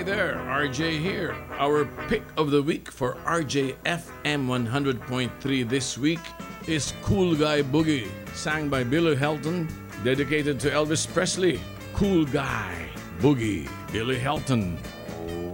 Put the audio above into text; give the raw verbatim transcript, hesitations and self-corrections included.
there, R J here. Our pick of the week for R J F M one hundred point three this week is Cool Guy Boogie, sang by Billy Helton, dedicated to Elvis Presley. Cool Guy Boogie, Billy Helton.